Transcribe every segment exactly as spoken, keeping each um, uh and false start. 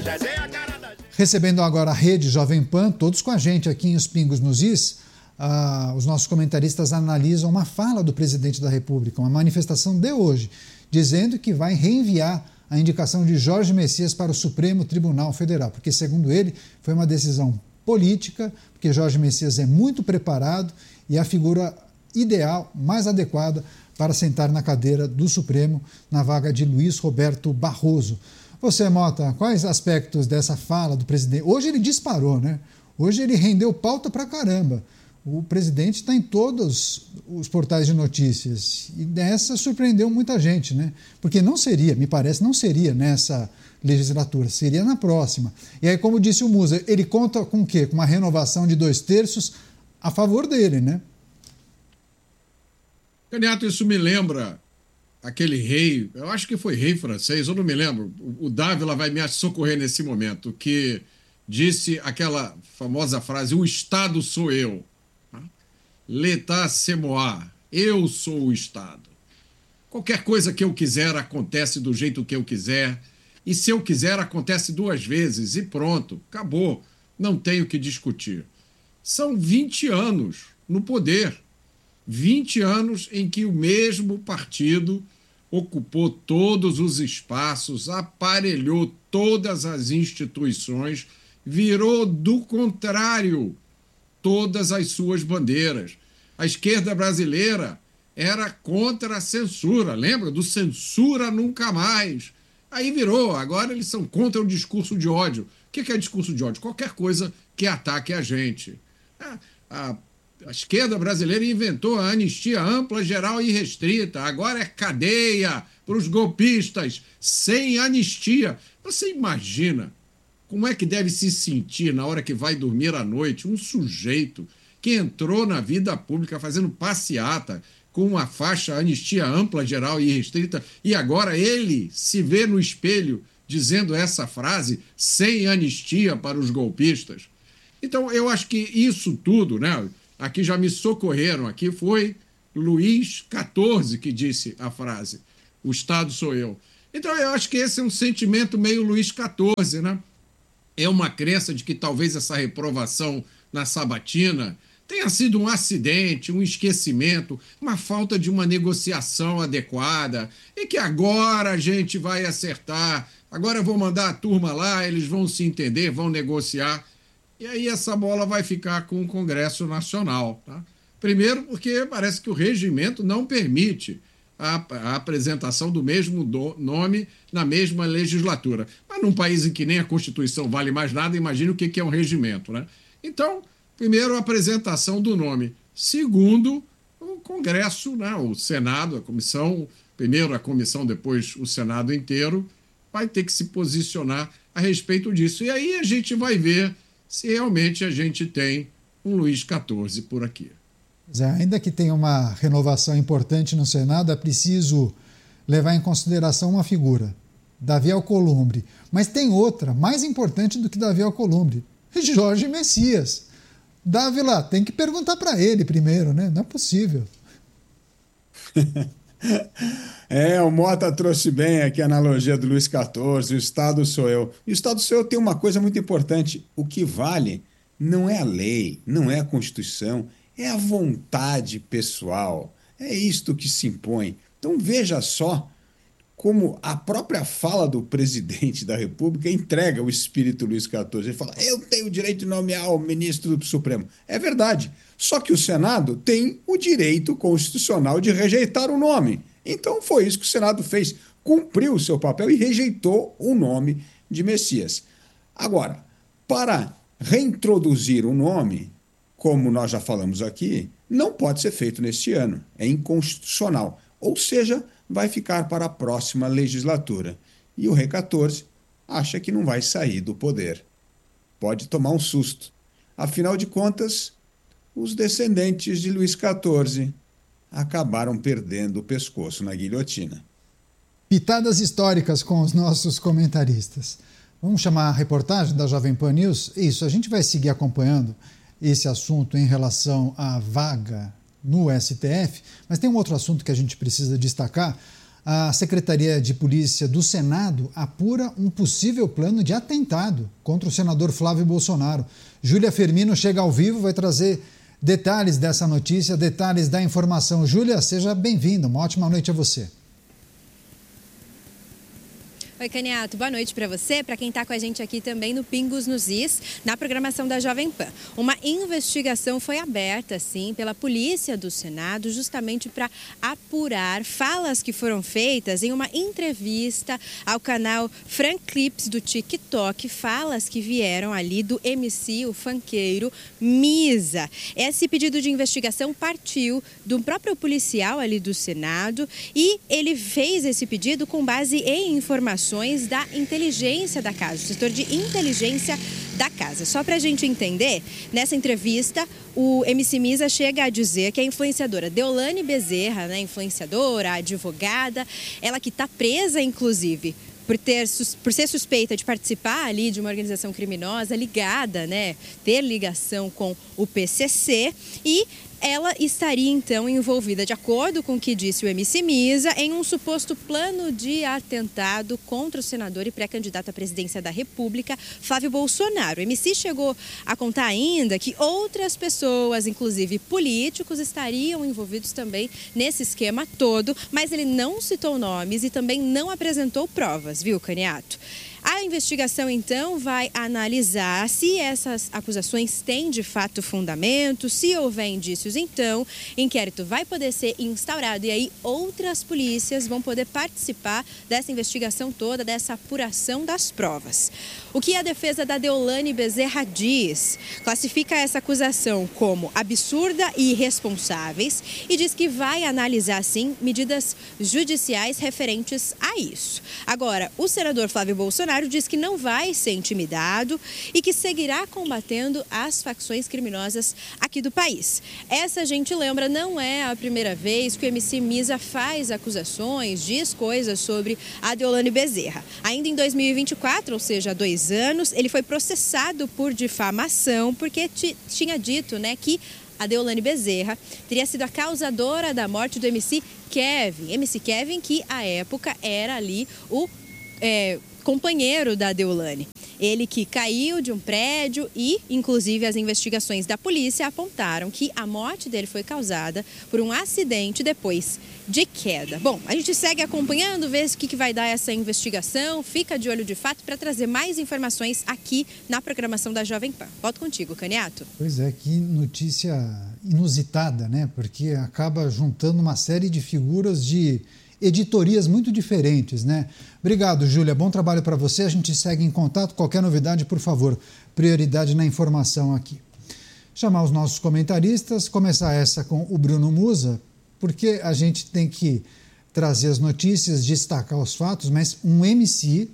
Recebendo agora a rede Jovem Pan, todos com a gente aqui em Os Pingos nos Is, ah, os nossos comentaristas analisam uma fala do presidente da República, uma manifestação de hoje, dizendo que vai reenviar a indicação de Jorge Messias para o Supremo Tribunal Federal, porque, segundo ele, foi uma decisão política, porque Jorge Messias é muito preparado e é a figura ideal, mais adequada para sentar na cadeira do Supremo na vaga de Luiz Roberto Barroso. Você, Mota, quais aspectos dessa fala do presidente? Hoje ele disparou, né? Hoje ele rendeu pauta pra caramba. O presidente está em todos os portais de notícias e dessa surpreendeu muita gente, né? Porque não seria, me parece, não seria nessa legislatura, seria na próxima. E aí, como disse o Musa, ele conta com o quê? Com uma renovação de dois terços a favor dele, né? Neto, isso me lembra aquele rei, eu acho que foi rei francês, eu não me lembro, o Dávila vai me socorrer nesse momento, que disse aquela famosa frase, o Estado sou eu. L'État c'est moi, eu sou o Estado. Qualquer coisa que eu quiser acontece do jeito que eu quiser, e se eu quiser acontece duas vezes, e pronto, acabou, não tenho que discutir. São vinte anos no poder, vinte anos em que o mesmo partido ocupou todos os espaços, aparelhou todas as instituições, virou do contrário todas as suas bandeiras. A esquerda brasileira era contra a censura, lembra? Do censura nunca mais. Aí virou, agora eles são contra o discurso de ódio. O que é discurso de ódio? Qualquer coisa que ataque a gente. A, a, a esquerda brasileira inventou a anistia ampla, geral e restrita. Agora é cadeia para os golpistas, sem anistia. Você imagina como é que deve se sentir na hora que vai dormir à noite um sujeito que entrou na vida pública fazendo passeata com uma faixa anistia ampla, geral e restrita, e agora ele se vê no espelho dizendo essa frase, sem anistia para os golpistas. Então, eu acho que isso tudo, né? Aqui já me socorreram, aqui foi Luís quatorze que disse a frase, o Estado sou eu. Então, eu acho que esse é um sentimento meio Luís quatorze, né? É uma crença de que talvez essa reprovação na sabatina tenha sido um acidente, um esquecimento, uma falta de uma negociação adequada e que agora a gente vai acertar, agora eu vou mandar a turma lá, eles vão se entender, vão negociar e aí essa bola vai ficar com o Congresso Nacional. Tá? Primeiro porque parece que o regimento não permite a, a apresentação do mesmo do, nome na mesma legislatura. Mas num país em que nem a Constituição vale mais nada, imagine o que, que é um regimento. Né? Então, primeiro, a apresentação do nome. Segundo, o Congresso, né, o Senado, a comissão, primeiro a comissão, depois o Senado inteiro, vai ter que se posicionar a respeito disso. E aí a gente vai ver se realmente a gente tem um Luís quatorze por aqui. Zé, ainda que tenha uma renovação importante no Senado, é preciso levar em consideração uma figura, Davi Alcolumbre. Mas tem outra, mais importante do que Davi Alcolumbre, Jorge Messias. Dávila, tem que perguntar para ele primeiro, né? Não é possível. É, o Mota trouxe bem aqui a analogia do Luís quatorze, o Estado sou eu. E o Estado sou eu tem uma coisa muito importante, o que vale não é a lei, não é a Constituição, é a vontade pessoal, é isto que se impõe. Então veja só como a própria fala do presidente da República entrega o espírito Luís quatorze. Ele fala, eu tenho o direito de nomear o ministro do Supremo. É verdade, só que o Senado tem o direito constitucional de rejeitar o nome. Então foi isso que o Senado fez, cumpriu o seu papel e rejeitou o nome de Messias. Agora, para reintroduzir o nome, como nós já falamos aqui, não pode ser feito neste ano, é inconstitucional. Ou seja, vai ficar para a próxima legislatura. E o Rei quatorze acha que não vai sair do poder. Pode tomar um susto. Afinal de contas, os descendentes de Luís quatorze acabaram perdendo o pescoço na guilhotina. Pitadas históricas com os nossos comentaristas. Vamos chamar a reportagem da Jovem Pan News? Isso, a gente vai seguir acompanhando esse assunto em relação à vaga no S T F, mas tem um outro assunto que a gente precisa destacar. a Secretaria de Polícia do Senado apura um possível plano de atentado contra o senador Flávio Bolsonaro. Júlia Firmino chega ao vivo, vai trazer detalhes dessa notícia, detalhes da informação. Júlia, seja bem-vinda, uma ótima noite a você. Oi, Caniato, boa noite para você, para quem está com a gente aqui também no Pingos nos Is, na programação da Jovem Pan. Uma investigação foi aberta, sim, pela Polícia do Senado, justamente para apurar falas que foram feitas em uma entrevista ao canal Frank Clips do TikTok, falas que vieram ali do M C, o funkeiro Misa. Esse pedido de investigação partiu do próprio policial ali do Senado e ele fez esse pedido com base em informações da inteligência da casa, o setor de inteligência da casa. Só para a gente entender, nessa entrevista, o M C Misa chega a dizer que a influenciadora Deolane Bezerra, né, influenciadora, advogada, ela que está presa, inclusive, por, ter, por ser suspeita de participar ali de uma organização criminosa ligada, né, ter ligação com o P C C, e ela estaria, então, envolvida, de acordo com o que disse o M C Misa, em um suposto plano de atentado contra o senador e pré-candidato à presidência da República, Flávio Bolsonaro. O M C chegou a contar ainda que outras pessoas, inclusive políticos, estariam envolvidos também nesse esquema todo, mas ele não citou nomes e também não apresentou provas, viu, Caniato? A investigação, então, vai analisar se essas acusações têm, de fato, fundamento. Se houver indícios, então, inquérito vai poder ser instaurado. E aí, outras polícias vão poder participar dessa investigação toda, dessa apuração das provas. O que a defesa da Deolane Bezerra diz? Classifica essa acusação como absurda e irresponsáveis e diz que vai analisar, sim, medidas judiciais referentes a isso. Agora, o senador Flávio Bolsonaro diz que não vai ser intimidado e que seguirá combatendo as facções criminosas aqui do país. Essa, a gente lembra, não é a primeira vez que o M C Misa faz acusações, diz coisas sobre a Deolane Bezerra. Ainda em dois mil e vinte e quatro, ou seja, há dois anos, ele foi processado por difamação porque tinha dito, né, que a Deolane Bezerra teria sido a causadora da morte do M C Kevin. M C Kevin, que à época era ali o é, companheiro da Deolane. Ele que caiu de um prédio e, inclusive, as investigações da polícia apontaram que a morte dele foi causada por um acidente depois de queda. Bom, a gente segue acompanhando, vê o que vai dar essa investigação, fica de olho de fato para trazer mais informações aqui na programação da Jovem Pan. Volto contigo, Caniato. Pois é, que notícia inusitada, né? Porque acaba juntando uma série de figuras de editorias muito diferentes, né? Obrigado, Júlia. Bom trabalho para você. A gente segue em contato. Qualquer novidade, por favor, prioridade na informação aqui. Chamar os nossos comentaristas, começar essa com o Bruno Musa, porque a gente tem que trazer as notícias, destacar os fatos, mas um M C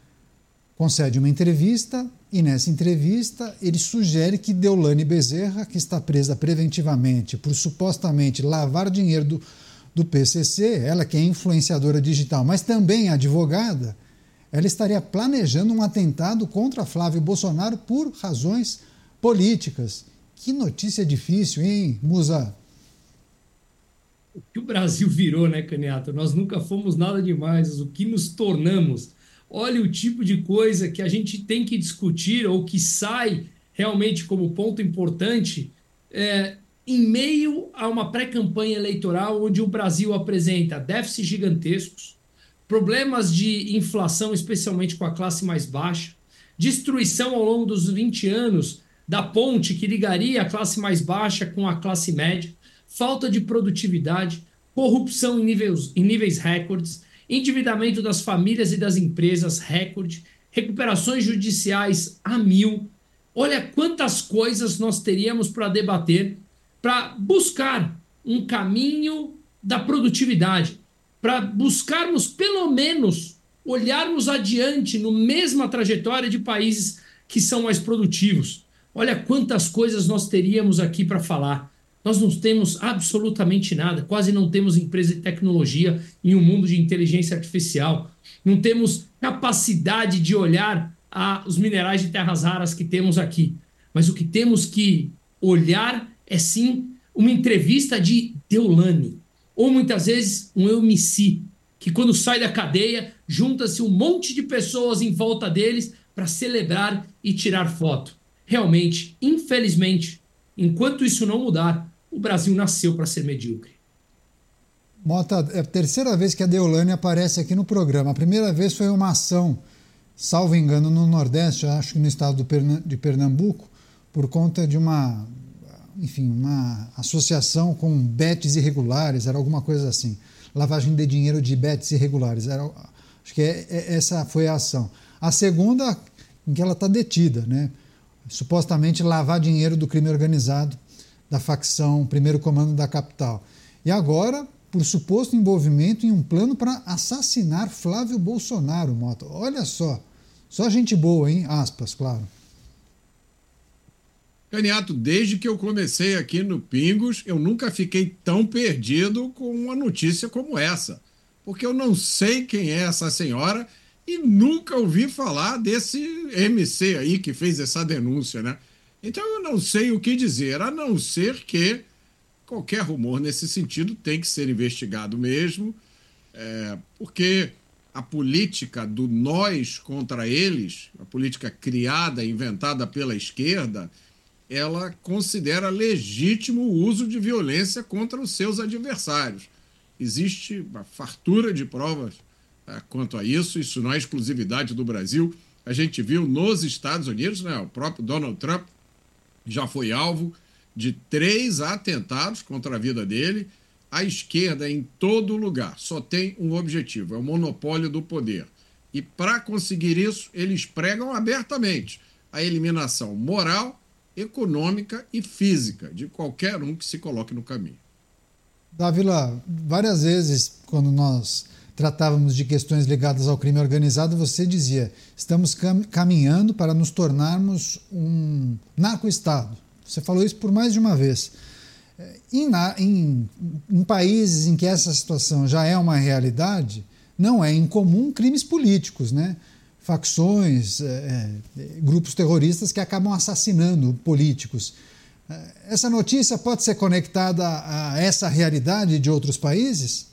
concede uma entrevista e nessa entrevista ele sugere que Deolane Bezerra, que está presa preventivamente por supostamente lavar dinheiro do do P C C, ela que é influenciadora digital, mas também advogada, ela estaria planejando um atentado contra Flávio Bolsonaro por razões políticas. Que notícia difícil, hein, Musa? O que o Brasil virou, né, Caniato? Nós nunca fomos nada demais, o que nos tornamos. Olha o tipo de coisa que a gente tem que discutir ou que sai realmente como ponto importante, é, em meio a uma pré-campanha eleitoral onde o Brasil apresenta déficits gigantescos, problemas de inflação, especialmente com a classe mais baixa, destruição ao longo dos vinte anos da ponte que ligaria a classe mais baixa com a classe média, falta de produtividade, corrupção em níveis, em níveis recordes, endividamento das famílias e das empresas recorde, recuperações judiciais a mil. Olha quantas coisas nós teríamos para debater, para buscar um caminho da produtividade, para buscarmos, pelo menos, olharmos adiante no mesma trajetória de países que são mais produtivos. Olha quantas coisas nós teríamos aqui para falar. Nós não temos absolutamente nada, quase não temos empresa de tecnologia em um mundo de inteligência artificial. Não temos capacidade de olhar a, os minerais de terras raras que temos aqui. Mas o que temos que olhar é sim uma entrevista de Deolane, ou muitas vezes um M C, que quando sai da cadeia, junta-se um monte de pessoas em volta deles para celebrar e tirar foto. Realmente, infelizmente, enquanto isso não mudar, o Brasil nasceu para ser medíocre. Mota, é a terceira vez que a Deolane aparece aqui no programa. A primeira vez foi uma ação, salvo engano, no Nordeste, acho que no estado de Pernambuco, por conta de uma, enfim, uma associação com bets irregulares, era alguma coisa assim. Lavagem de dinheiro de bets irregulares. Era, acho que é, é, essa foi a ação. A segunda, em que ela está detida, né? Supostamente lavar dinheiro do crime organizado da facção Primeiro Comando da Capital. E agora, por suposto envolvimento em um plano para assassinar Flávio Bolsonaro, Mota. Olha só, só gente boa, hein? Aspas, claro. Caniato, desde que eu comecei aqui no Pingos, eu nunca fiquei tão perdido com uma notícia como essa. Porque eu não sei quem é essa senhora e nunca ouvi falar desse M C aí que fez essa denúncia, né? Então eu não sei o que dizer, a não ser que qualquer rumor nesse sentido tem que ser investigado mesmo, é, porque a política do nós contra eles, a política criada, inventada pela esquerda, ela considera legítimo o uso de violência contra os seus adversários. Existe uma fartura de provas é, quanto a isso, isso não é exclusividade do Brasil. A gente viu nos Estados Unidos, né, o próprio Donald Trump já foi alvo de três atentados contra a vida dele. A esquerda, em todo lugar, só tem um objetivo, é o monopólio do poder. E para conseguir isso, eles pregam abertamente a eliminação moral, econômica e física de qualquer um que se coloque no caminho. Dávila, várias vezes, quando nós tratávamos de questões ligadas ao crime organizado, você dizia, estamos cam- caminhando para nos tornarmos um narco-estado. Você falou isso por mais de uma vez. Em, em, em países em que essa situação já é uma realidade, não é incomum crimes políticos, né? Facções, é, grupos terroristas que acabam assassinando políticos. Essa notícia pode ser conectada a essa realidade de outros países?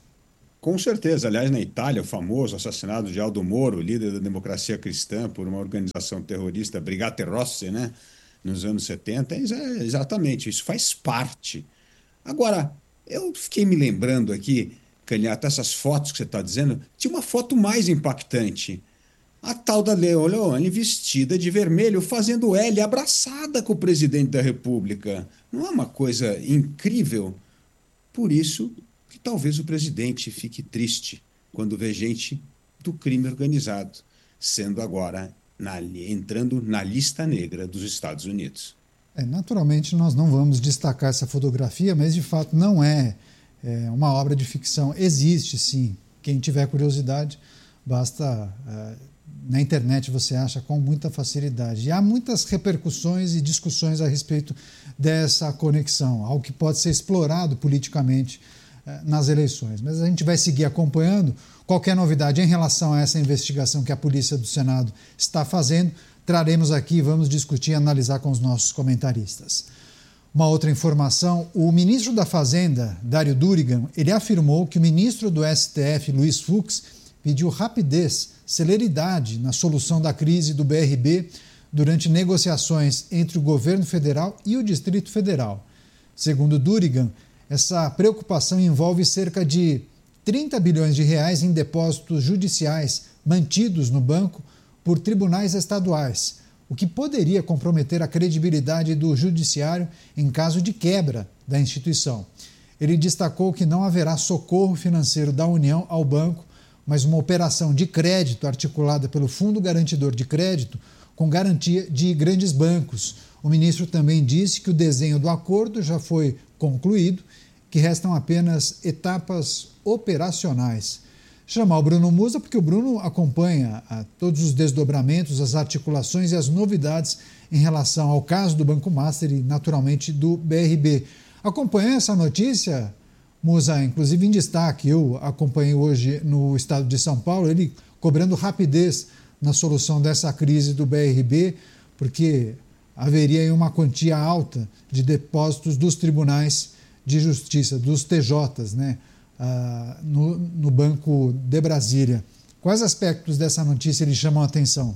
Com certeza. Aliás, na Itália, o famoso assassinato de Aldo Moro, líder da democracia cristã, por uma organização terrorista, Brigate Rosse, né? Nos anos setenta, é exatamente, isso faz parte. Agora, eu fiquei me lembrando aqui, Caniato, essas fotos que você está dizendo, tinha uma foto mais impactante. A tal da Leone vestida de vermelho, fazendo L, abraçada com o presidente da República. Não é uma coisa incrível? Por isso que talvez o presidente fique triste quando vê gente do crime organizado sendo agora na, entrando na lista negra dos Estados Unidos. É, naturalmente, nós não vamos destacar essa fotografia, mas de fato não é, é uma obra de ficção. Existe, sim. Quem tiver curiosidade, basta... É, na internet você acha com muita facilidade. E há muitas repercussões e discussões a respeito dessa conexão, algo que pode ser explorado politicamente eh, nas eleições. Mas a gente vai seguir acompanhando. Qualquer novidade em relação a essa investigação que a Polícia do Senado está fazendo, traremos aqui e vamos discutir e analisar com os nossos comentaristas. Uma outra informação, o ministro da Fazenda, Dário Durigan, ele afirmou que o ministro do S T F, Luiz Fux, pediu rapidez, celeridade na solução da crise do B R B durante negociações entre o governo federal e o Distrito Federal. Segundo Durigan, essa preocupação envolve cerca de trinta bilhões de reais em depósitos judiciais mantidos no banco por tribunais estaduais, o que poderia comprometer a credibilidade do judiciário em caso de quebra da instituição. Ele destacou que não haverá socorro financeiro da União ao banco, mas uma operação de crédito articulada pelo Fundo Garantidor de Crédito com garantia de grandes bancos. O ministro também disse que o desenho do acordo já foi concluído, que restam apenas etapas operacionais. Chamar o Bruno Musa porque o Bruno acompanha a, todos os desdobramentos, as articulações e as novidades em relação ao caso do Banco Master e, naturalmente, do B R B. Acompanhou essa notícia, Musa, inclusive em destaque, eu acompanhei hoje no estado de São Paulo, ele cobrando rapidez na solução dessa crise do B R B, porque haveria aí uma quantia alta de depósitos dos tribunais de justiça, dos T Js, né? uh, no, no Banco de Brasília. Quais aspectos dessa notícia lhe chamam a atenção?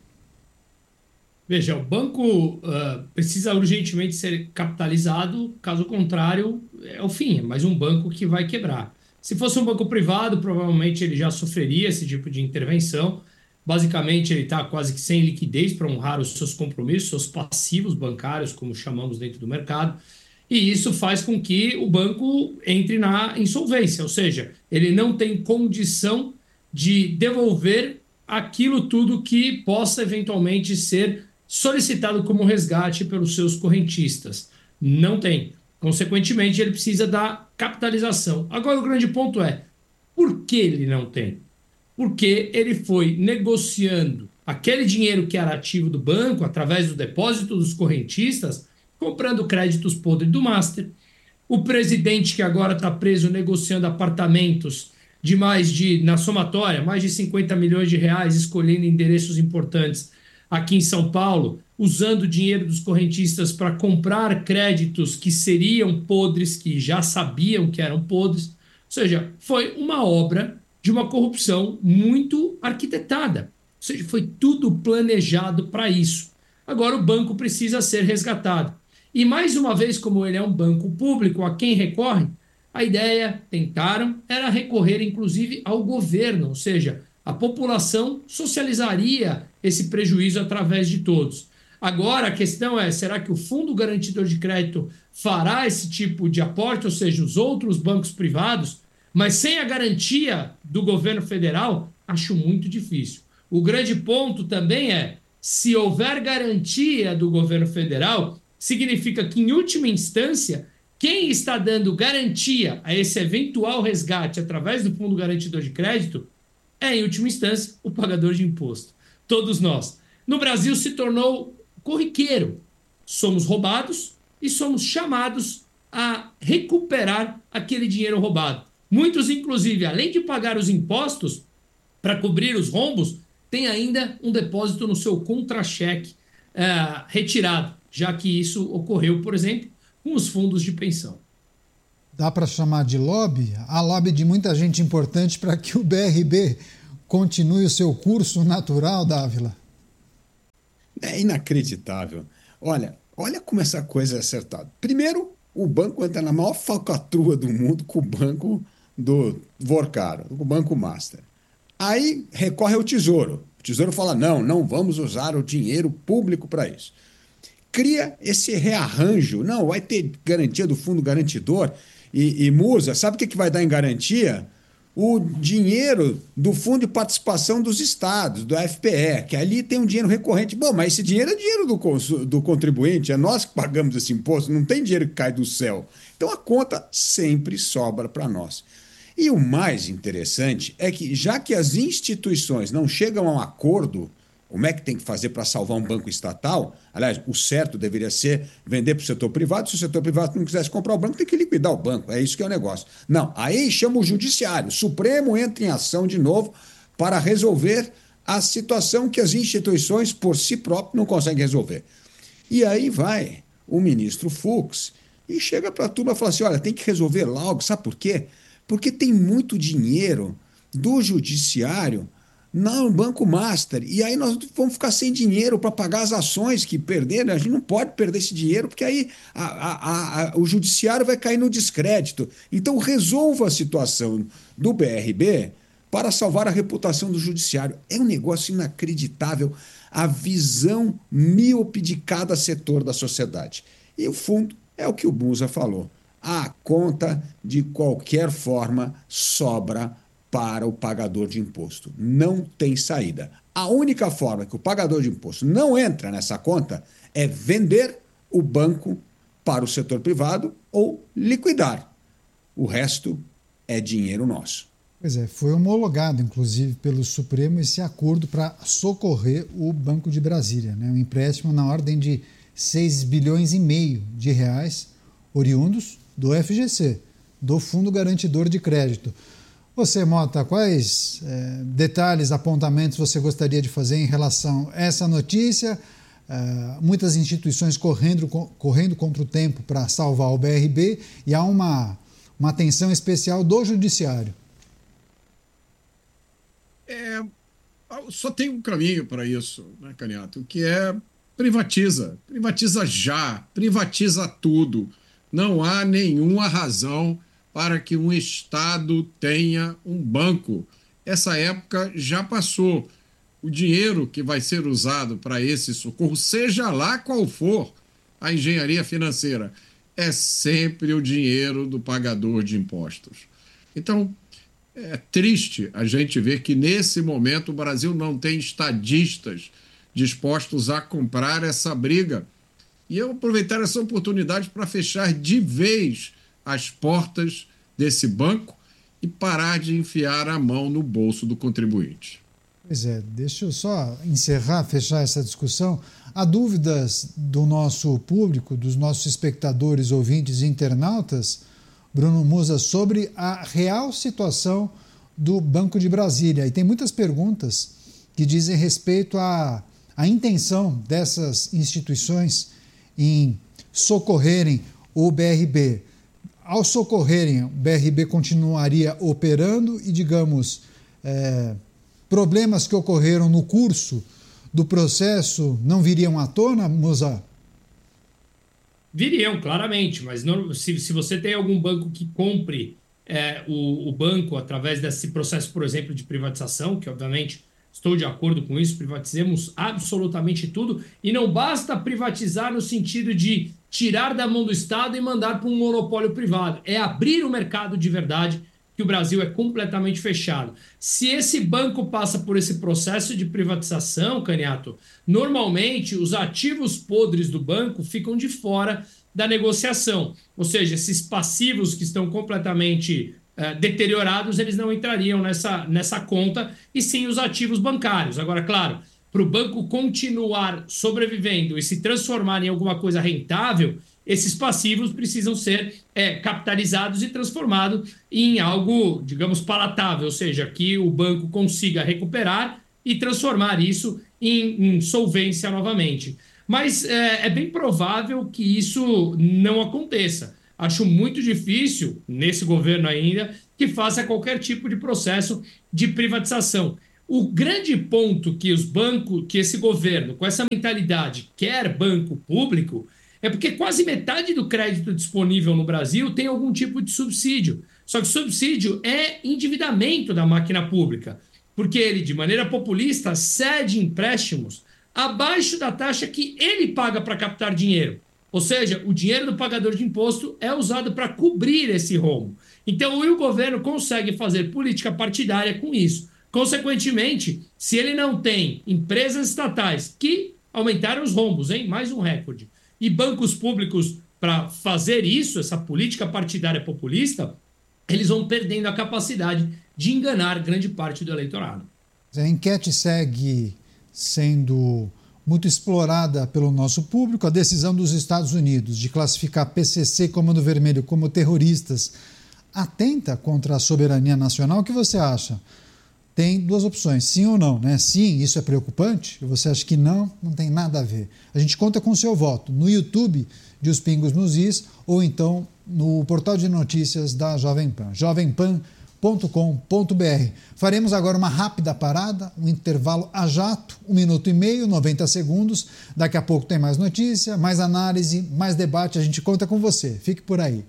Veja, o banco uh, precisa urgentemente ser capitalizado, caso contrário, é o fim, é mais um banco que vai quebrar. Se fosse um banco privado, provavelmente ele já sofreria esse tipo de intervenção. Basicamente, ele está quase que sem liquidez para honrar os seus compromissos, seus passivos bancários, como chamamos dentro do mercado, e isso faz com que o banco entre na insolvência, ou seja, ele não tem condição de devolver aquilo tudo que possa eventualmente ser solicitado como resgate pelos seus correntistas. Não tem. Consequentemente, ele precisa da capitalização. Agora, o grande ponto é, por que ele não tem? Porque ele foi negociando aquele dinheiro que era ativo do banco, através do depósito dos correntistas, comprando créditos podres do Master. O presidente, que agora está preso negociando apartamentos de mais de, na somatória, mais de cinquenta milhões de reais, escolhendo endereços importantes aqui em São Paulo, usando o dinheiro dos correntistas para comprar créditos que seriam podres, que já sabiam que eram podres. Ou seja, foi uma obra de uma corrupção muito arquitetada. Ou seja, foi tudo planejado para isso. Agora o banco precisa ser resgatado. E mais uma vez, como ele é um banco público a quem recorre, a ideia, tentaram, era recorrer inclusive ao governo, ou seja, a população socializaria esse prejuízo através de todos. Agora a questão é, será que o Fundo Garantidor de Crédito fará esse tipo de aporte, ou seja, os outros bancos privados, mas sem a garantia do governo federal? Acho muito difícil. O grande ponto também é, se houver garantia do governo federal, significa que, em última instância, quem está dando garantia a esse eventual resgate através do Fundo Garantidor de Crédito é, em última instância, o pagador de imposto. Todos nós. No Brasil se tornou corriqueiro. Somos roubados e somos chamados a recuperar aquele dinheiro roubado. Muitos, inclusive, além de pagar os impostos para cobrir os rombos, tem ainda um depósito no seu contra-cheque uh, retirado, já que isso ocorreu, por exemplo, com os fundos de pensão. Dá para chamar de lobby? Há lobby de muita gente importante para que o B R B continue o seu curso natural, Dávila? É inacreditável. Olha, olha como essa coisa é acertada. Primeiro, o banco entra na maior falcatrua do mundo com o banco do Vorcaro, o banco Master. Aí recorre ao Tesouro. O Tesouro fala, não, não vamos usar o dinheiro público para isso. Cria esse rearranjo. Não, vai ter garantia do Fundo Garantidor. E, e Musa, sabe o que, que vai dar em garantia? O dinheiro do Fundo de Participação dos Estados, do F P E, que ali tem um dinheiro recorrente. Bom, mas esse dinheiro é dinheiro do, do contribuinte, é nós que pagamos esse imposto, não tem dinheiro que cai do céu. Então a conta sempre sobra para nós. E o mais interessante é que, já que as instituições não chegam a um acordo, como é que tem que fazer para salvar um banco estatal? Aliás, o certo deveria ser vender para o setor privado. Se o setor privado não quisesse comprar o banco, tem que liquidar o banco. É isso que é o negócio. Não, aí chama o judiciário. O Supremo entra em ação de novo para resolver a situação que as instituições, por si próprias, não conseguem resolver. E aí vai o ministro Fux e chega para a turma e fala assim, olha, tem que resolver logo. Sabe por quê? Porque tem muito dinheiro do judiciário no Banco Master, e aí nós vamos ficar sem dinheiro para pagar as ações que perderam. A gente não pode perder esse dinheiro, porque aí a, a, a, o judiciário vai cair no descrédito. Então resolva a situação do B R B para salvar a reputação do judiciário. É um negócio inacreditável a visão míope de cada setor da sociedade. E o fundo é o que o Musa falou. A conta, de qualquer forma, sobra para o pagador de imposto. Não tem saída. A única forma que o pagador de imposto não entra nessa conta é vender o banco para o setor privado ou liquidar. O resto é dinheiro nosso. Pois é, foi homologado, inclusive, pelo Supremo esse acordo para socorrer o Banco de Brasília, né? Um empréstimo na ordem de seis bilhões e meio de reais, oriundos do F G C, do Fundo Garantidor de Crédito. Você, Mota, quais é, detalhes, apontamentos você gostaria de fazer em relação a essa notícia? É, muitas instituições correndo, correndo contra o tempo para salvar o B R B, e há uma, uma atenção especial do judiciário? É, só tem um caminho para isso, né, Caniato, que é privatiza. Privatiza já, privatiza tudo. Não há nenhuma razão para que um Estado tenha um banco. Essa época já passou. O dinheiro que vai ser usado para esse socorro, seja lá qual for a engenharia financeira, é sempre o dinheiro do pagador de impostos. Então, é triste a gente ver que, nesse momento, o Brasil não tem estadistas dispostos a comprar essa briga. E eu aproveitar essa oportunidade para fechar de vez as portas desse banco e parar de enfiar a mão no bolso do contribuinte. Pois é, deixa eu só encerrar, fechar essa discussão. Há dúvidas do nosso público, dos nossos espectadores, ouvintes e internautas, Bruno Musa, sobre a real situação do Banco de Brasília. E tem muitas perguntas que dizem respeito à, à intenção dessas instituições em socorrerem o B R B. Ao socorrerem, o B R B continuaria operando e, digamos, é, problemas que ocorreram no curso do processo não viriam à tona, Musa? Viriam, claramente, mas não, se, se você tem algum banco que compre é, o, o banco através desse processo, por exemplo, de privatização, que obviamente estou de acordo com isso, privatizemos absolutamente tudo, e não basta privatizar no sentido de tirar da mão do Estado e mandar para um monopólio privado, é abrir o mercado de verdade, que o Brasil é completamente fechado. Se esse banco passa por esse processo de privatização, Caniato, normalmente os ativos podres do banco ficam de fora da negociação. Ou seja, esses passivos que estão completamente uh, deteriorados, eles não entrariam nessa, nessa conta, e sim os ativos bancários. Agora, claro, para o banco continuar sobrevivendo e se transformar em alguma coisa rentável, esses passivos precisam ser é, capitalizados e transformados em algo, digamos, palatável, ou seja, que o banco consiga recuperar e transformar isso em, em solvência novamente. Mas é, é bem provável que isso não aconteça. Acho muito difícil, nesse governo ainda, que faça qualquer tipo de processo de privatização. O grande ponto que os bancos, que esse governo, com essa mentalidade, quer banco público, é porque quase metade do crédito disponível no Brasil tem algum tipo de subsídio. Só que subsídio é endividamento da máquina pública, porque ele, de maneira populista, cede empréstimos abaixo da taxa que ele paga para captar dinheiro. Ou seja, o dinheiro do pagador de imposto é usado para cobrir esse rombo. Então, o governo consegue fazer política partidária com isso. Consequentemente, se ele não tem empresas estatais que aumentaram os rombos, hein? Mais um recorde, e bancos públicos para fazer isso, essa política partidária populista, eles vão perdendo a capacidade de enganar grande parte do eleitorado. A enquete segue sendo muito explorada pelo nosso público. A decisão dos Estados Unidos de classificar P C C e Comando Vermelho como terroristas atenta contra a soberania nacional. O que você acha? Tem duas opções, sim ou não, né? Sim, isso é preocupante? E você acha que não? Não tem nada a ver. A gente conta com o seu voto no YouTube de Os Pingos nos Is ou então no portal de notícias da Jovem Pan, jovem pan ponto com ponto b r. Faremos agora uma rápida parada, um intervalo a jato, um minuto e meio, noventa segundos. Daqui a pouco tem mais notícia, mais análise, mais debate. A gente conta com você. Fique por aí.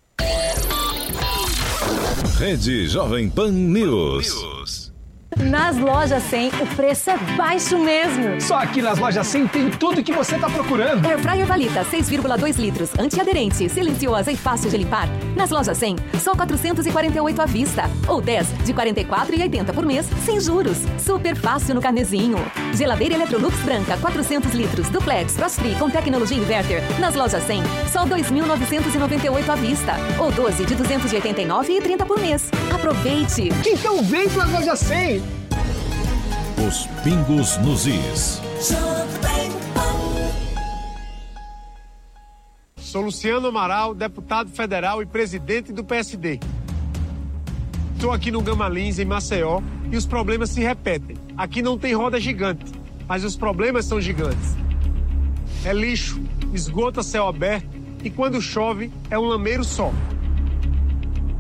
Rede Jovem Pan News. Nas lojas cem, o preço é baixo mesmo. Só aqui nas lojas cem tem tudo que você está procurando. Airfryer Valita, seis vírgula dois litros, antiaderente, silenciosa e fácil de limpar. Nas lojas cem, só quatrocentos e quarenta e oito à vista. Ou dez de quarenta e quatro reais e oitenta por mês, sem juros. Super fácil no carnezinho. Geladeira Electrolux branca, quatrocentos litros, duplex, frost-free com tecnologia inverter. Nas lojas cem, só dois mil novecentos e noventa e oito à vista. Ou doze de duzentos e oitenta e nove reais e trinta por mês. Aproveite! Então vem para as lojas cem! Os Pingos nos Is. Sou Luciano Amaral, deputado federal e presidente do P S D. Estou aqui no Gama Lins, em Maceió, e os problemas se repetem. Aqui não tem roda gigante, mas os problemas são gigantes. É lixo, esgoto a céu aberto e quando chove é um lameiro só.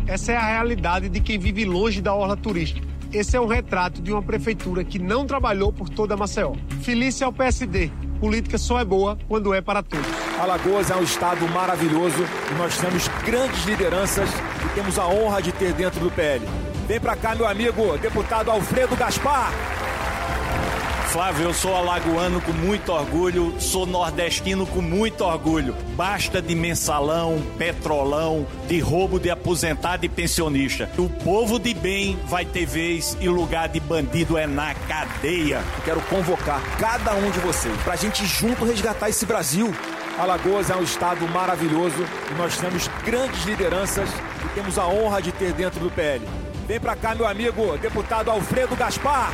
Essa é a realidade de quem vive longe da orla turística. Esse é um retrato de uma prefeitura que não trabalhou por toda Maceió. Felícia é o P S D. Política só é boa quando é para todos. Alagoas é um estado maravilhoso e nós temos grandes lideranças e temos a honra de ter dentro do P L. Vem pra cá, meu amigo, deputado Alfredo Gaspar. Flávio, eu sou alagoano com muito orgulho, sou nordestino com muito orgulho. Basta de mensalão, petrolão, de roubo de aposentado e pensionista. O povo de bem vai ter vez e o lugar de bandido é na cadeia. Eu quero convocar cada um de vocês pra gente junto resgatar esse Brasil. Alagoas é um estado maravilhoso e nós temos grandes lideranças e temos a honra de ter dentro do P L. Vem pra cá, meu amigo, deputado Alfredo Gaspar.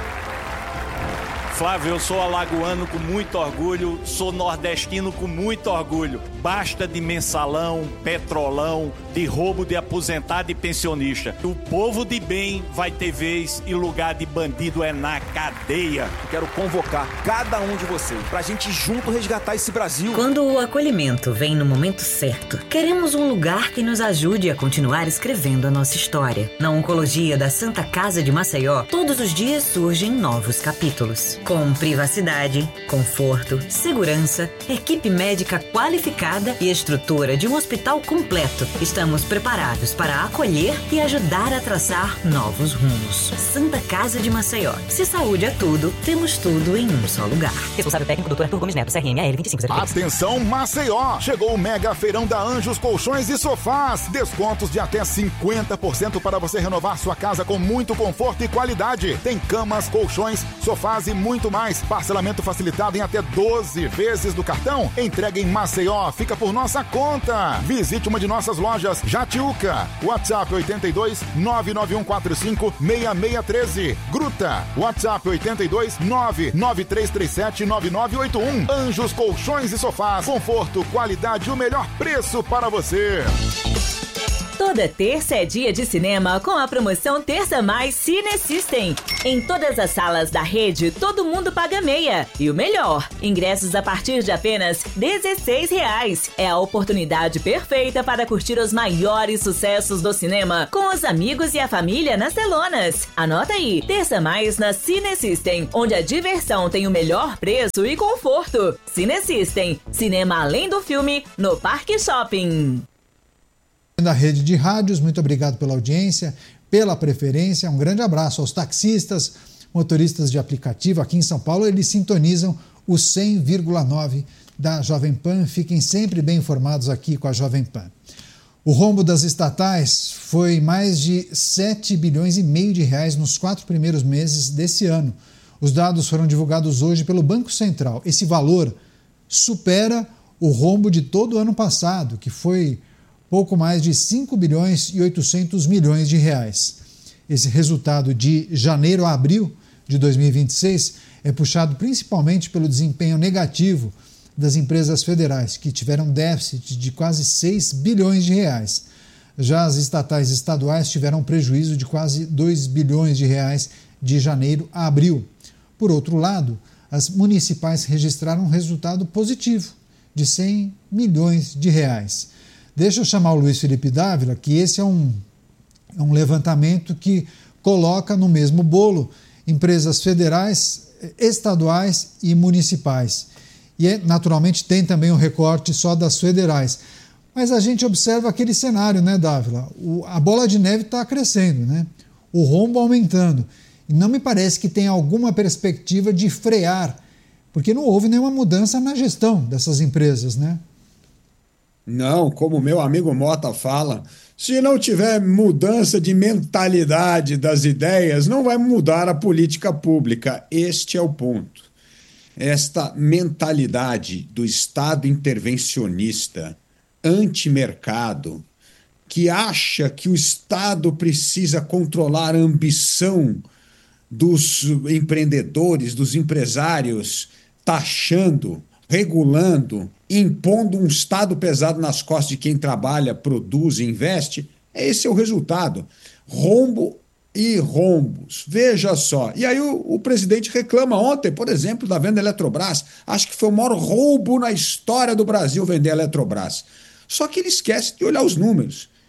Flávio, eu sou alagoano com muito orgulho, sou nordestino com muito orgulho. Basta de mensalão, petrolão, de roubo de aposentado e pensionista. O povo de bem vai ter vez e o lugar de bandido é na cadeia. Eu quero convocar cada um de vocês pra gente junto resgatar esse Brasil. Quando o acolhimento vem no momento certo, queremos um lugar que nos ajude a continuar escrevendo a nossa história. Na Oncologia da Santa Casa de Maceió, todos os dias surgem novos capítulos. Com privacidade, conforto, segurança, equipe médica qualificada e estrutura de um hospital completo, estamos preparados para acolher e ajudar a traçar novos rumos. Santa Casa de Maceió. Se saúde é tudo, temos tudo em um só lugar. Responsável técnico, doutor Arthur Gomes Neto, C R M A L vinte e cinco zero três. Atenção, Maceió! Chegou o mega feirão da Anjos Colchões e Sofás. Descontos de até cinquenta por cento para você renovar sua casa com muito conforto e qualidade. Tem camas, colchões, sofás e muito Muito mais, parcelamento facilitado em até doze vezes do cartão. Entrega em Maceió, fica por nossa conta. Visite uma de nossas lojas, Jatiuca. WhatsApp oito dois nove nove um quatro cinco seis seis um três. Gruta, WhatsApp oito dois nove nove três três sete nove nove oito um. Anjos Colchões e Sofás, conforto, qualidade e o melhor preço para você. Toda terça é dia de cinema com a promoção Terça Mais Cine System. Em todas as salas da rede, todo mundo paga meia. E o melhor, ingressos a partir de apenas dezesseis reais. É a oportunidade perfeita para curtir os maiores sucessos do cinema com os amigos e a família nas telonas. Anota aí, Terça Mais na Cine System, onde a diversão tem o melhor preço e conforto. Cine System, cinema além do filme no Parque Shopping. Da rede de rádios, muito obrigado pela audiência, pela preferência, um grande abraço aos taxistas, motoristas de aplicativo aqui em São Paulo, eles sintonizam o cem vírgula nove da Jovem Pan, fiquem sempre bem informados aqui com a Jovem Pan. O rombo das estatais foi mais de sete bilhões e meio de reais nos quatro primeiros meses desse ano. Os dados foram divulgados hoje pelo Banco Central. Esse valor supera o rombo de todo o ano passado, que foi pouco mais de cinco bilhões e oitocentos milhões de reais. Esse resultado de janeiro a abril de dois mil e vinte e seis é puxado principalmente pelo desempenho negativo das empresas federais, que tiveram déficit de quase seis bilhões de reais. Já as estatais e estaduais tiveram prejuízo de quase dois bilhões de reais de janeiro a abril. Por outro lado, as municipais registraram um resultado positivo de cem milhões de reais. Deixa eu chamar o Luiz Felipe Dávila, que esse é um, é um levantamento que coloca no mesmo bolo empresas federais, estaduais e municipais. E, é, naturalmente, tem também um recorte só das federais. Mas a gente observa aquele cenário, né, Dávila? O, a bola de neve está crescendo, né? O rombo aumentando. E não me parece que tenha alguma perspectiva de frear, porque não houve nenhuma mudança na gestão dessas empresas, né? Não, como meu amigo Mota fala, se não tiver mudança de mentalidade das ideias, não vai mudar a política pública. Este é o ponto. Esta mentalidade do Estado intervencionista, antimercado, que acha que o Estado precisa controlar a ambição dos empreendedores, dos empresários, taxando, regulando, impondo um Estado pesado nas costas de quem trabalha, produz e investe, esse é o resultado. Rombo e rombos. Veja só. E aí o, o presidente reclama ontem, por exemplo, da venda da Eletrobras. Acho que foi o maior roubo na história do Brasil vender a Eletrobras. Só que ele esquece de olhar os números.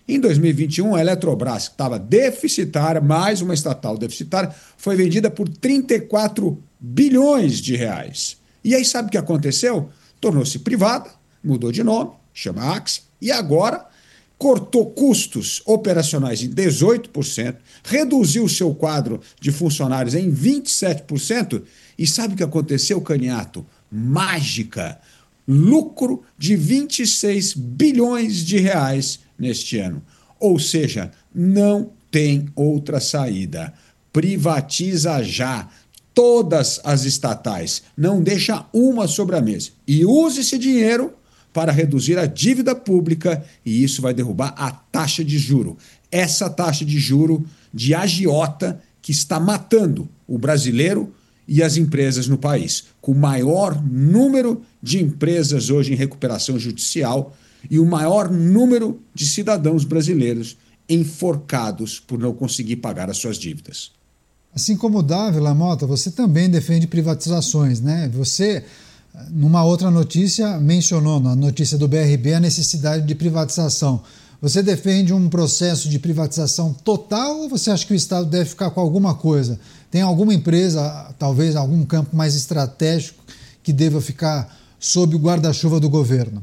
Em dois mil e vinte e um, a Eletrobras, que estava deficitária, mais uma estatal deficitária, foi vendida por trinta e quatro bilhões de reais. E aí sabe o que aconteceu? Tornou-se privada, mudou de nome, chama Axia, e agora cortou custos operacionais em dezoito por cento, reduziu o seu quadro de funcionários em vinte e sete por cento, e sabe o que aconteceu, Caniato? Mágica! Lucro de vinte e seis bilhões de reais neste ano. Ou seja, não tem outra saída. Privatiza já todas as estatais. Não deixa uma sobre a mesa. E use esse dinheiro para reduzir a dívida pública e isso vai derrubar a taxa de juro. Essa taxa de juro de agiota que está matando o brasileiro e as empresas no país, com o maior número de empresas hoje em recuperação judicial e o maior número de cidadãos brasileiros enforcados por não conseguir pagar as suas dívidas. Assim como o Dávila Mota, você também defende privatizações, né? Você, numa outra notícia, mencionou na notícia do B R B a necessidade de privatização. Você defende um processo de privatização total ou você acha que o Estado deve ficar com alguma coisa? Tem alguma empresa, talvez algum campo mais estratégico, que deva ficar sob o guarda-chuva do governo?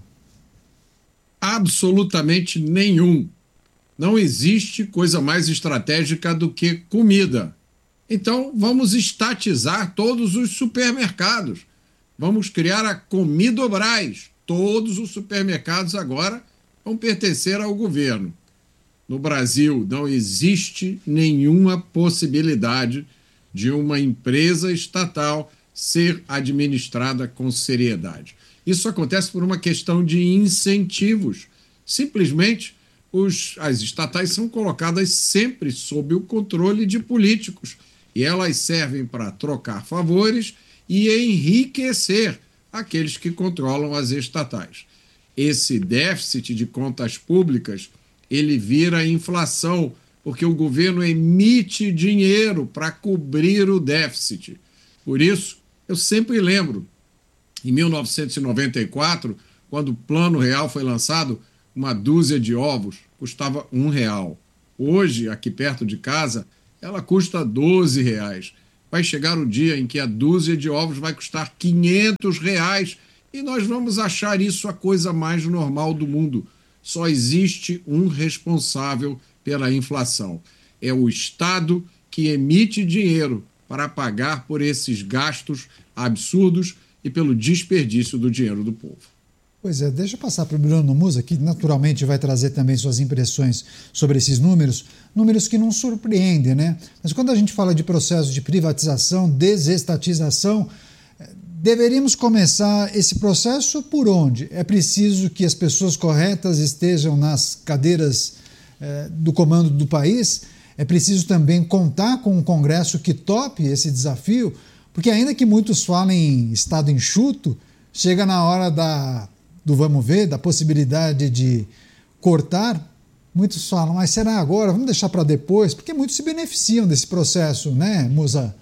Absolutamente nenhum. Não existe coisa mais estratégica do que comida. Então, vamos estatizar todos os supermercados. Vamos criar a Comidobras. Todos os supermercados agora vão pertencer ao governo. No Brasil, não existe nenhuma possibilidade de uma empresa estatal ser administrada com seriedade. Isso acontece por uma questão de incentivos. Simplesmente, os, as estatais são colocadas sempre sob o controle de políticos e elas servem para trocar favores e enriquecer aqueles que controlam as estatais. Esse déficit de contas públicas, ele vira inflação, porque o governo emite dinheiro para cobrir o déficit. Por isso, eu sempre lembro, em mil novecentos e noventa e quatro, quando o Plano Real foi lançado, uma dúzia de ovos custava um real. Hoje, aqui perto de casa, ela custa doze reais. Vai chegar o dia em que a dúzia de ovos vai custar quinhentos reais e nós vamos achar isso a coisa mais normal do mundo. Só existe um responsável pela inflação. É o Estado que emite dinheiro para pagar por esses gastos absurdos e pelo desperdício do dinheiro do povo. Pois é, deixa eu passar para o Bruno Musa, que naturalmente vai trazer também suas impressões sobre esses números, números que não surpreendem, né? Mas quando a gente fala de processo de privatização, desestatização, deveríamos começar esse processo por onde? É preciso que as pessoas corretas estejam nas cadeiras eh, do comando do país? É preciso também contar com um Congresso que tope esse desafio? Porque ainda que muitos falem em Estado enxuto, chega na hora da... do vamos ver, da possibilidade de cortar, muitos falam, mas será agora? Vamos deixar para depois? Porque muitos se beneficiam desse processo, né, Musa?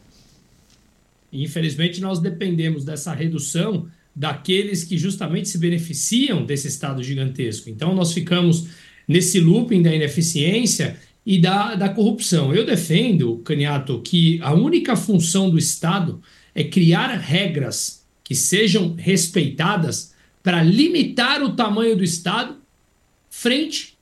Infelizmente, nós dependemos dessa redução daqueles que justamente se beneficiam desse Estado gigantesco. Então, nós ficamos nesse looping da ineficiência e da, da corrupção. Eu defendo, Caniato, que a única função do Estado é criar regras que sejam respeitadas para limitar o tamanho do Estado frente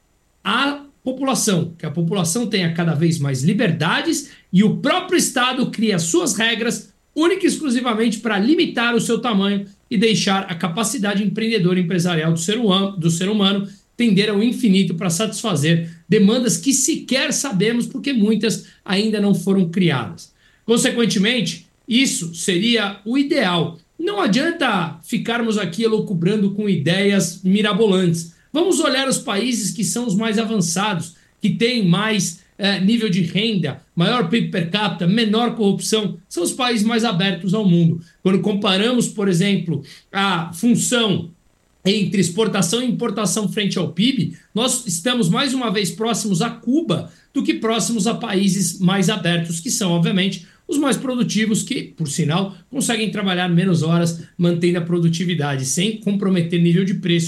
à população, que a população tenha cada vez mais liberdades e o próprio Estado cria suas regras única e exclusivamente para limitar o seu tamanho e deixar a capacidade empreendedora e empresarial do ser humano, do ser humano tender ao infinito para satisfazer demandas que sequer sabemos porque muitas ainda não foram criadas. Consequentemente, isso seria o ideal. Não adianta ficarmos aqui elucubrando com ideias mirabolantes. Vamos olhar os países que são os mais avançados, que têm mais eh, nível de renda, maior P I B per capita, menor corrupção. São os países mais abertos ao mundo. Quando comparamos, por exemplo, a função entre exportação e importação frente ao P I B, nós estamos mais uma vez próximos a Cuba do que próximos a países mais abertos, que são, obviamente, os mais produtivos que, por sinal, conseguem trabalhar menos horas, mantendo a produtividade, sem comprometer nível de preços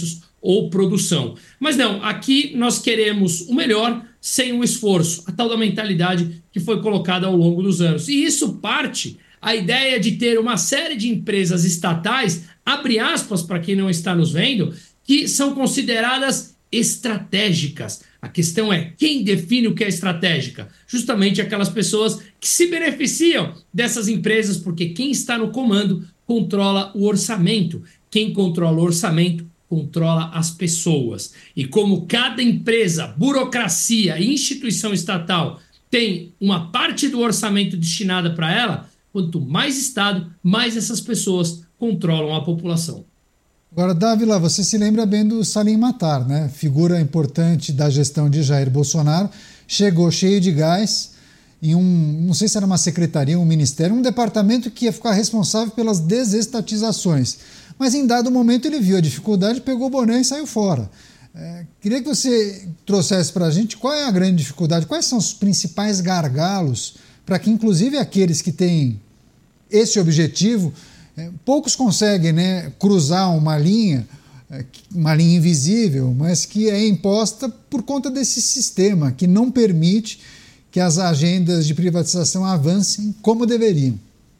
ou produção. Mas não, aqui nós queremos o melhor sem o esforço, a tal da mentalidade que foi colocada ao longo dos anos. E isso parte a ideia de ter uma série de empresas estatais, abre aspas para quem não está nos vendo, que são consideradas estratégicas. A questão é, quem define o que é estratégica? Justamente aquelas pessoas que se beneficiam dessas empresas, porque quem está no comando controla o orçamento. Quem controla o orçamento controla as pessoas. E como cada empresa, burocracia e instituição estatal tem uma parte do orçamento destinada para ela, quanto mais Estado, mais essas pessoas controlam a população. Agora, Dávila, você se lembra bem do Salim Matar, né? Figura importante da gestão de Jair Bolsonaro, chegou cheio de gás em um, não sei se era uma secretaria, um ministério, um departamento que ia ficar responsável pelas desestatizações. Mas em dado momento ele viu a dificuldade, pegou o boné e saiu fora. É, queria que você trouxesse para a gente qual é a grande dificuldade, quais são os principais gargalos para que, inclusive, aqueles que têm esse objetivo, é, poucos conseguem, né, cruzar uma linha, é, uma linha invisível, mas que é imposta por conta desse sistema que não permite que as agendas de privatização avancem como deveriam.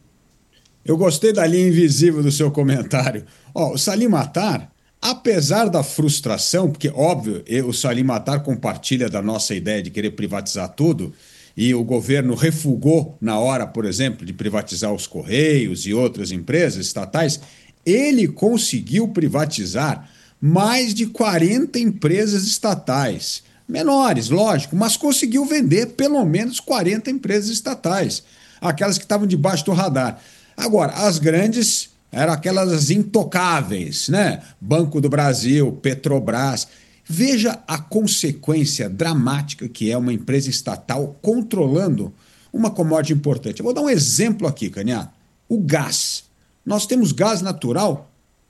Eu gostei da linha invisível do seu comentário. Ó, o Salim Matar, apesar da frustração, porque, óbvio, o Salim Matar compartilha da nossa ideia de querer privatizar tudo, e o governo refugou na hora, por exemplo, de privatizar os Correios e outras empresas estatais, ele conseguiu privatizar mais de quarenta empresas estatais. Menores, lógico, mas conseguiu vender pelo menos quarenta empresas estatais, aquelas que estavam debaixo do radar. Agora, as grandes eram aquelas intocáveis, né? Banco do Brasil, Petrobras. Veja a consequência dramática que é uma empresa estatal controlando uma commodity importante. Eu vou dar um exemplo aqui, Canhato. O gás. Nós temos gás natural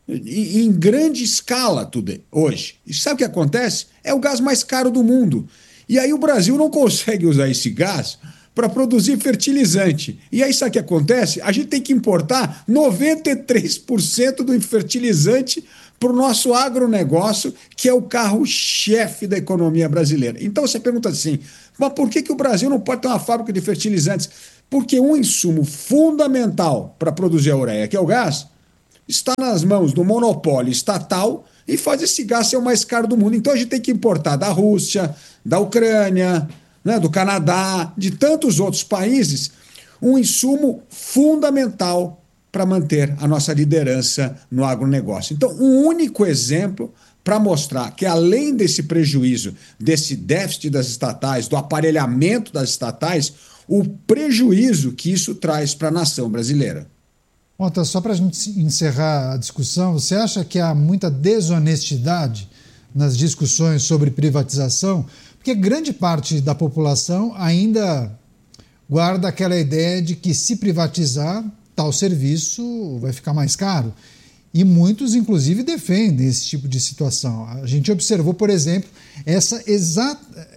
em grande escala tudo hoje. E sabe o que acontece? É o gás mais caro do mundo. E aí o Brasil não consegue usar esse gás para produzir fertilizante. E aí sabe o que acontece? A gente tem que importar noventa e três por cento do fertilizante para o nosso agronegócio, que é o carro-chefe da economia brasileira. Então você pergunta assim, mas por que, que o Brasil não pode ter uma fábrica de fertilizantes? Porque um insumo fundamental para produzir a ureia, que é o gás, está nas mãos do monopólio estatal e faz esse gás ser o mais caro do mundo. Então a gente tem que importar da Rússia, da Ucrânia, né, do Canadá, de tantos outros países, um insumo fundamental para manter a nossa liderança no agronegócio. Então, um único exemplo para mostrar que, além desse prejuízo, desse déficit das estatais, do aparelhamento das estatais, o prejuízo que isso traz para a nação brasileira. Mota, só para a gente encerrar a discussão, você acha que há muita desonestidade nas discussões sobre privatização? Porque grande parte da população ainda guarda aquela ideia de que, se privatizar, tal serviço vai ficar mais caro. E muitos, inclusive, defendem esse tipo de situação. A gente observou, por exemplo, essa exata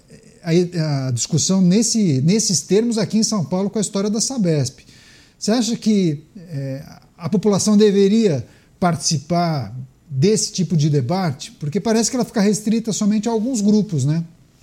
a, a discussão nesse, nesses termos aqui em São Paulo com a história da Sabesp. Você acha que é, a população deveria participar desse tipo de debate? Porque parece que ela fica restrita somente a alguns grupos, né?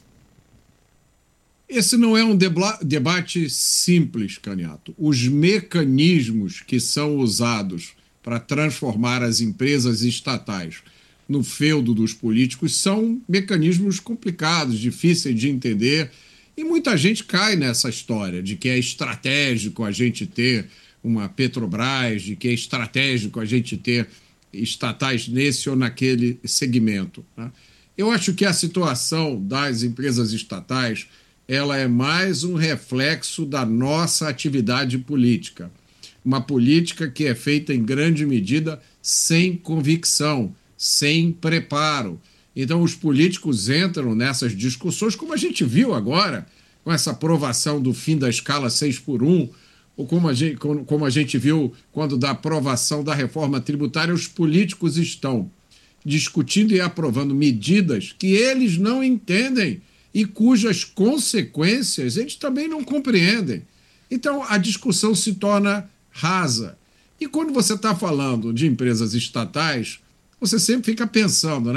Esse não é um debate simples, Canhato. Os mecanismos que são usados para transformar as empresas estatais no feudo dos políticos são mecanismos complicados, difíceis de entender, e muita gente cai nessa história de que é estratégico a gente ter uma Petrobras, de que é estratégico a gente ter estatais nesse ou naquele segmento, né? Eu acho que a situação das empresas estatais ela é mais um reflexo da nossa atividade política. Uma política que é feita em grande medida sem convicção, sem preparo. Então os políticos entram nessas discussões, como a gente viu agora, com essa aprovação do fim da escala seis por um, ou como a gente, como a gente viu quando da aprovação da reforma tributária, os políticos estão discutindo e aprovando medidas que eles não entendem e cujas consequências eles também não compreendem. Então, a discussão se torna rasa. E quando você está falando de empresas estatais, você sempre fica pensando, né?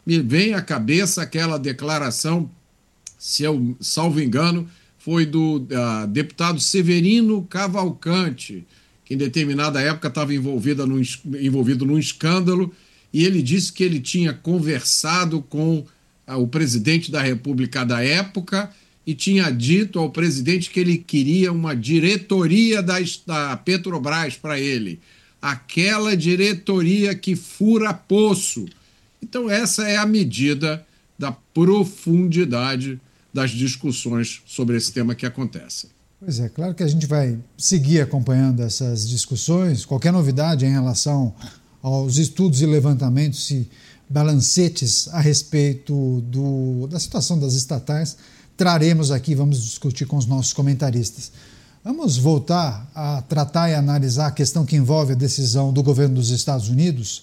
me vem à cabeça aquela declaração, se eu salvo engano, foi do uh, deputado Severino Cavalcante, que em determinada época estava envolvido num, envolvido num escândalo, e ele disse que ele tinha conversado com uh, o presidente da República da época e tinha dito ao presidente que ele queria uma diretoria da, da Petrobras para ele. Aquela diretoria que fura poço. Então essa é a medida da profundidade das discussões sobre esse tema que acontecem. Pois é, claro que a gente vai seguir acompanhando essas discussões. Qualquer novidade em relação aos estudos e levantamentos e balancetes a respeito do, da situação das estatais, traremos aqui, vamos discutir com os nossos comentaristas. Vamos voltar a tratar e analisar a questão que envolve a decisão do governo dos Estados Unidos.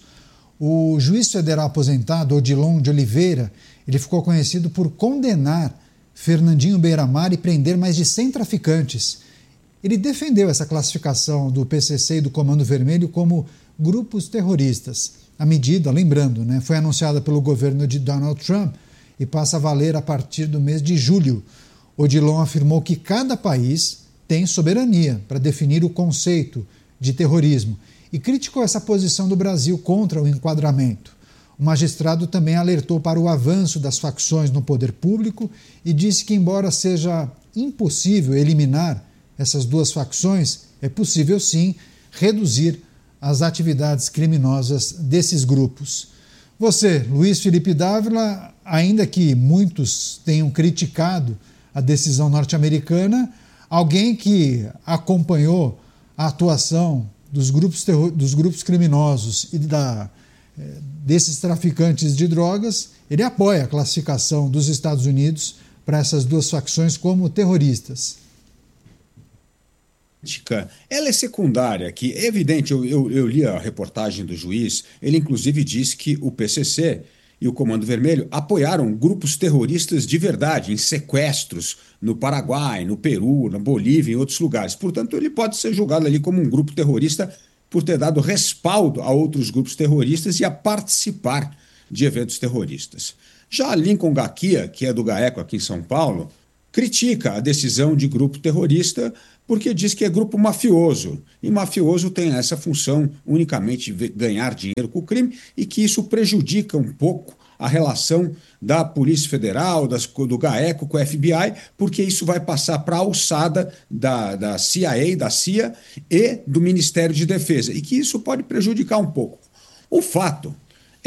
O juiz federal aposentado, Odilon de Oliveira, ele ficou conhecido por condenar Fernandinho Beiramar e prender mais de cem traficantes. Ele defendeu essa classificação do P C C e do Comando Vermelho como grupos terroristas. A medida, lembrando, né, foi anunciada pelo governo de Donald Trump e passa a valer a partir do mês de julho. Odilon afirmou que cada país tem soberania para definir o conceito de terrorismo e criticou essa posição do Brasil contra o enquadramento. O magistrado também alertou para o avanço das facções no poder público e disse que, embora seja impossível eliminar essas duas facções, é possível sim reduzir as atividades criminosas desses grupos. Você, Luiz Felipe Dávila, ainda que muitos tenham criticado a decisão norte-americana, alguém que acompanhou a atuação dos grupos, terror, dos grupos criminosos e da, desses traficantes de drogas, ele apoia a classificação dos Estados Unidos para essas duas facções como terroristas. Ela é secundária, que é evidente, eu, eu, eu li a reportagem do juiz, ele inclusive disse que o P C C e o Comando Vermelho apoiaram grupos terroristas de verdade, em sequestros no Paraguai, no Peru, na Bolívia, em outros lugares. Portanto, ele pode ser julgado ali como um grupo terrorista por ter dado respaldo a outros grupos terroristas e a participar de eventos terroristas. Já Lincoln Gaquia, que é do GAECO aqui em São Paulo, critica a decisão de grupo terrorista porque diz que é grupo mafioso. E mafioso tem essa função unicamente de ganhar dinheiro com o crime e que isso prejudica um pouco a relação da Polícia Federal, das, do GAECO com o F B I, porque isso vai passar para a alçada da, da C I A, da C I A e do Ministério de Defesa, e que isso pode prejudicar um pouco. O fato